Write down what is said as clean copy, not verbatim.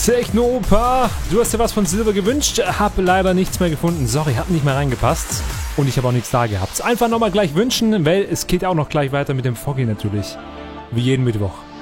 Techno-Opa, du hast dir was von Silber gewünscht, hab leider nichts mehr gefunden. Sorry, hab nicht mehr reingepasst. Und ich habe auch nichts da gehabt. Einfach nochmal gleich wünschen, weil es geht auch noch gleich weiter mit dem Foggy natürlich. Wie jeden Mittwoch.